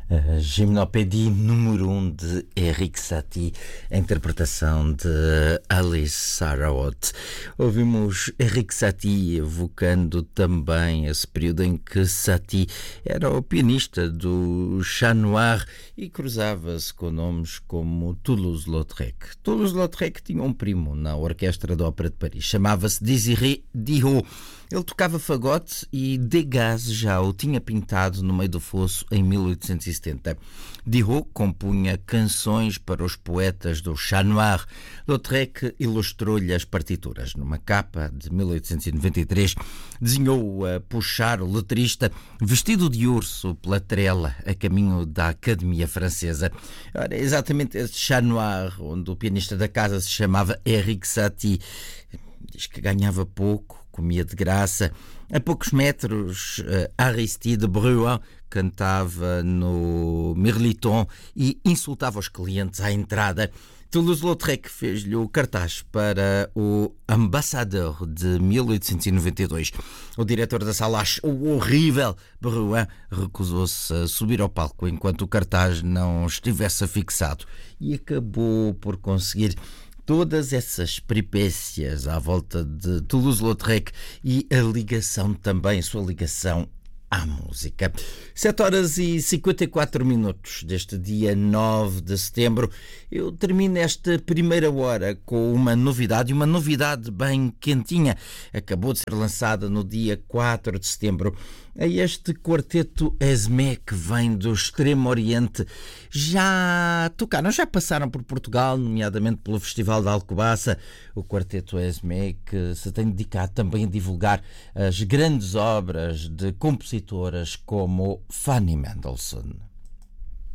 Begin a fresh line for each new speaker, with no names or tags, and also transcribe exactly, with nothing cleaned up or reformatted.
A Gymnopédie número um de Erik Satie, a interpretação de Alice Sarraute. Ouvimos Erik Satie evocando também esse período em que Satie era o pianista do Chat Noir e cruzava-se com nomes como Toulouse-Lautrec. Toulouse-Lautrec tinha um primo na Orquestra da Ópera de Paris, chamava-se Désiré Dihau. Ele tocava fagote e Degas já o tinha pintado no meio do fosso em mil oitocentos e setenta. Dihau compunha canções para os poetas do Chat Noir. Lautrec ilustrou-lhe as partituras. Numa capa de mil oitocentos e noventa e três, desenhou a puxar o letrista vestido de urso pela trela a caminho da Academia Francesa. Ora, é exatamente esse Chat Noir onde o pianista da casa se chamava Erik Satie. Diz que ganhava pouco, comia de graça. A poucos metros, Aristide Bruant cantava no Mirliton e insultava os clientes à entrada. Toulouse-Lautrec fez-lhe o cartaz para o Ambassadeur de mil oitocentos e noventa e dois. O diretor da sala achou horrível. Bruant recusou-se a subir ao palco enquanto o cartaz não estivesse afixado e acabou por conseguir todas essas peripécias à volta de Toulouse-Lautrec e a ligação também, a sua ligação à música. sete horas e cinquenta e quatro minutos deste dia nove de setembro. Eu termino esta primeira hora com uma novidade, uma novidade bem quentinha. Acabou de ser lançada no dia quatro de setembro. É este quarteto Esmé que vem do Extremo Oriente. Já tocaram, já passaram por Portugal, nomeadamente pelo Festival de Alcobaça. O quarteto Esmé que se tem dedicado também a divulgar as grandes obras de compositoras como Fanny Mendelssohn.